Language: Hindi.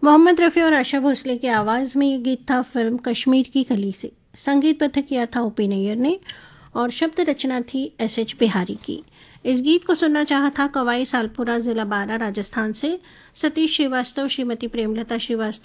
मोहम्मद रफ़ी और आशा भोसले की आवाज़ में ये गीत था फिल्म कश्मीर की कली से। संगीतबद्ध किया था ओपी नैयर ने और शब्द रचना थी एस बिहारी की। इस गीत को सुनना चाहा था कवाई सालपुरा ज़िला बारा राजस्थान से सतीश श्रीवास्तव, श्रीमती प्रेमलता श्रीवास्तव